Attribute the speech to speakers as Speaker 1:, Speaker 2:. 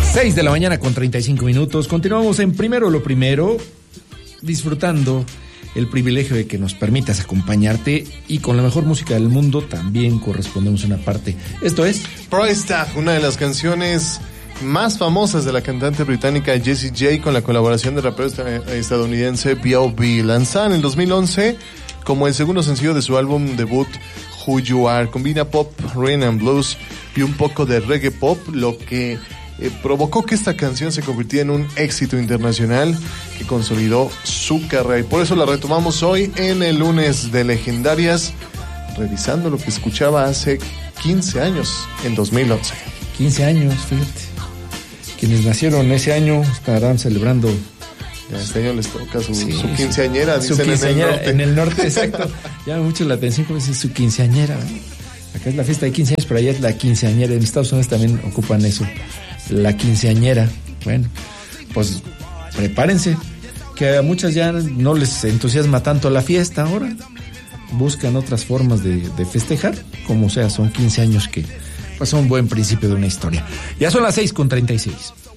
Speaker 1: 6 de la mañana con 35 minutos. Continuamos en Primero lo Primero, disfrutando el privilegio de que nos permitas acompañarte, y con la mejor música del mundo también correspondemos una parte. Esto es
Speaker 2: Price Tag, una de las canciones más famosas de la cantante británica Jessie J, con la colaboración del rapero estadounidense B.O.B. lanzada en el 2011 como el segundo sencillo de su álbum debut Who You Are. Combina pop, rhythm and blues y un poco de reggae pop, lo que provocó que esta canción se convirtiera en un éxito internacional que consolidó su carrera, y por eso la retomamos hoy en el lunes de Legendarias, revisando lo que escuchaba hace 15 años, en 2011.
Speaker 1: 15 años, fíjate. Quienes nacieron ese año estarán celebrando.
Speaker 2: Este año les toca su quinceañera,
Speaker 1: su
Speaker 2: dicen
Speaker 1: quinceañera
Speaker 2: en el norte.
Speaker 1: En el norte, exacto. Llama mucho la atención como es su quinceañera, ¿no? Acá es la fiesta de 15 años, pero allá es la quinceañera. En Estados Unidos también ocupan eso, la quinceañera. Bueno, pues prepárense, que a muchas ya no les entusiasma tanto la fiesta ahora. Buscan otras formas de festejar, como sea, son 15 años que pues son un buen principio de una historia. Ya son las 6:36.